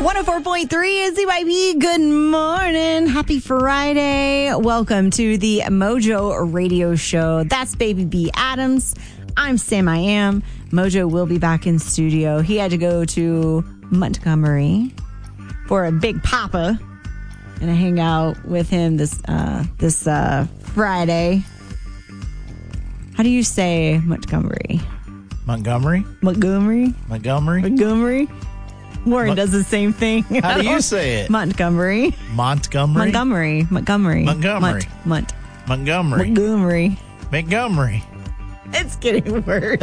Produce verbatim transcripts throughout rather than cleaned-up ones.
one oh four point three is Z Y P. Good morning. Happy Friday. Welcome to the Mojo Radio Show. That's Baby B Adams. I'm Sam I Am. Mojo will be back in studio. He had to go to Montgomery for a big papa. And I hang out with him this uh, this uh, Friday. How do you say Montgomery? Montgomery? Montgomery? Montgomery? Montgomery? Warren Mon- does the same thing. How do you say it? Montgomery. Montgomery? Montgomery. Montgomery. Montgomery. Mont- Mont- Montgomery. Montgomery. Montgomery. It's getting worse.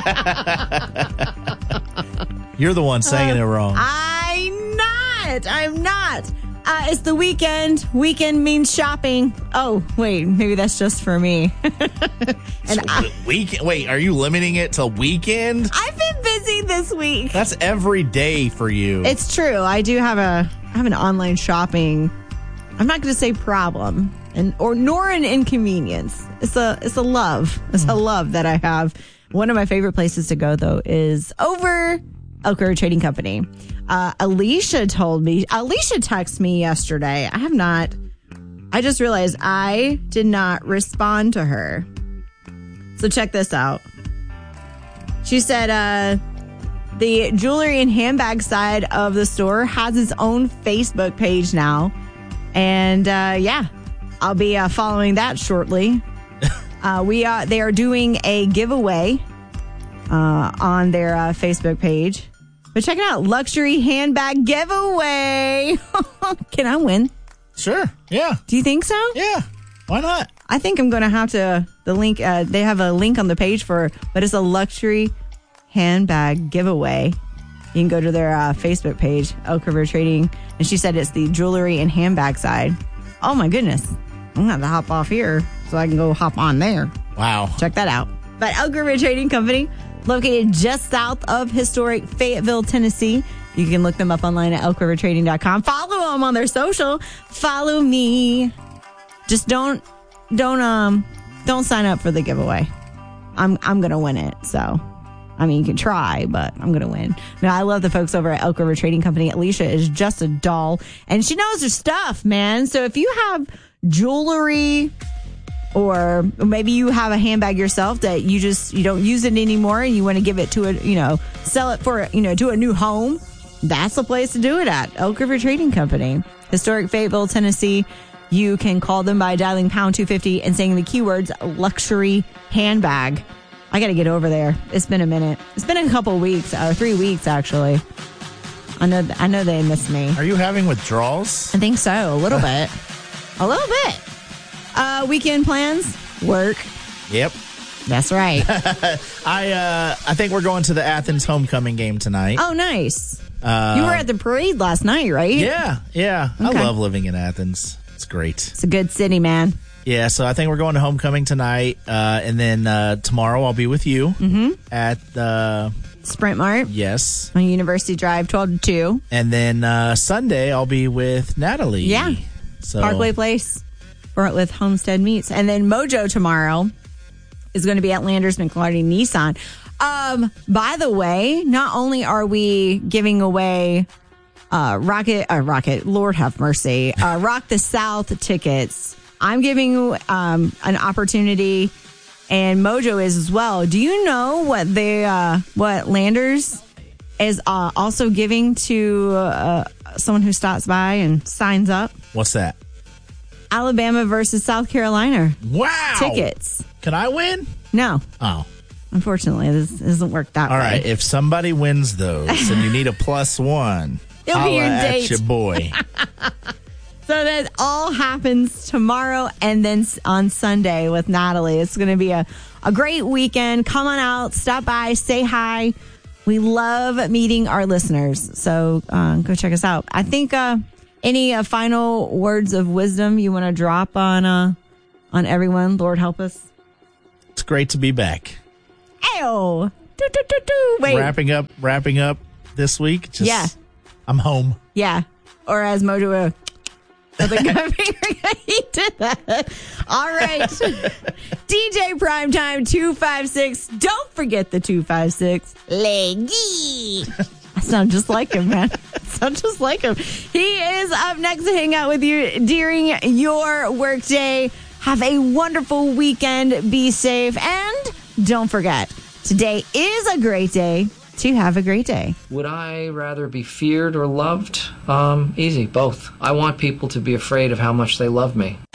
You're the one saying uh, it wrong. I'm not. I'm not. Uh, it's the weekend. Weekend means shopping. Oh, wait. Maybe that's just for me. and so, I, weekend. Wait, are you limiting it to weekend? I've been busy this week. That's every day for you. It's true. I do have a I have an online shopping. I'm not going to say problem, and or nor an inconvenience. It's a it's a love. It's mm. a love that I have. One of my favorite places to go though is over Elk River Trading Company. Uh, Alicia told me, Alicia texted me yesterday. I have not, I just realized I did not respond to her. So check this out. She said, uh, the jewelry and handbag side of the store has its own Facebook page now. And, uh, yeah, I'll be uh, following that shortly. uh, we are, they are doing a giveaway, uh, on their uh, Facebook page. But check it out. Luxury handbag giveaway. Can I win? Sure. Yeah. Do you think so? Yeah. Why not? I think I'm going to have to, the link, uh, they have a link on the page for, but it's a luxury handbag giveaway. You can go to their uh, Facebook page, Elk River Trading. And she said it's the jewelry and handbag side. Oh my goodness. I'm going to have to hop off here so I can go hop on there. Wow. Check that out. But Elk River Trading Company, located just south of historic Fayetteville, Tennessee. You can look them up online at elk river trading dot com. Follow them on their social. Follow me. Just don't, don't, um, don't sign up for the giveaway. I'm, I'm gonna win it. So, I mean, you can try, but I'm gonna win. No, I love the folks over at Elk River Trading Company. Alicia is just a doll, and she knows her stuff, man. So if you have jewelry, or maybe you have a handbag yourself that you just, you don't use it anymore and you want to give it to a, you know, sell it for, you know, to a new home. That's the place to do it at. Elk River Trading Company. Historic Fayetteville, Tennessee. You can call them by dialing pound two fifty and saying the keywords luxury handbag. I got to get over there. It's been a minute. It's been a couple weeks, or three weeks actually. I know, I know they miss me. Are you having withdrawals? I think so. A little bit. A little bit. Uh, weekend plans? Work. Yep. That's right. I uh, I think we're going to the Athens homecoming game tonight. Oh, nice. Uh, you were at the parade last night, right? Yeah, yeah. Okay. I love living in Athens. It's great. It's a good city, man. Yeah, so I think we're going to homecoming tonight. Uh, and then uh, tomorrow I'll be with you mm-hmm. at the Sprint Mart. Yes. On University Drive, twelve to two. And then uh, Sunday I'll be with Natalie. Yeah. So Parkway Place. With Homestead Meats. And then Mojo tomorrow is going to be at Landers McLarty Nissan. Um, by the way, not only are we giving away uh, Rocket, uh, Rocket, Lord have mercy, uh, Rock the South tickets, I'm giving um, an opportunity, and Mojo is as well. Do you know what they, uh, what Landers is uh, also giving to uh, someone who stops by and signs up? What's that? Alabama versus South Carolina. Wow. Tickets. Can I win? No. Oh. Unfortunately, this doesn't work that All way. All right. If somebody wins those and you need a plus one, it'll be your date. At your boy. So that all happens tomorrow and then on Sunday with Natalie. It's going to be a, a great weekend. Come on out, stop by, say hi. We love meeting our listeners. So uh, go check us out. I think... Uh, Any uh, final words of wisdom you want to drop on uh, on everyone? Lord help us. It's great to be back. Ew. Do, do, do, do. Wait. Wrapping up, wrapping up this week. Just, yeah. I'm home. Yeah. Or as Mojo, he did that. All right. D J Primetime two five six. Don't forget the two five six. Leggy. I sound just like him, man. sound just like him. He is up next to hang out with you during your workday. Have a wonderful weekend. Be safe. And don't forget, today is a great day to have a great day. Would I rather be feared or loved? Um, easy, both. I want people to be afraid of how much they love me.